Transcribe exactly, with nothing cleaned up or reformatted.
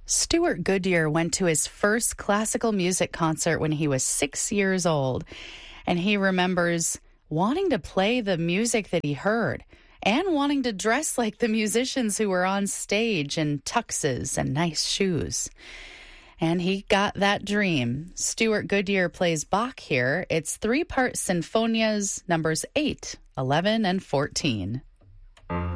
Stuart Goodyear went to his first classical music concert when he was six years old, and he remembers wanting to play the music that he heard and wanting to dress like the musicians who were on stage in tuxes and nice shoes. And he got that dream. Stuart Goodyear plays Bach here. It's three-part sinfonias, numbers eight, eleven, and fourteen.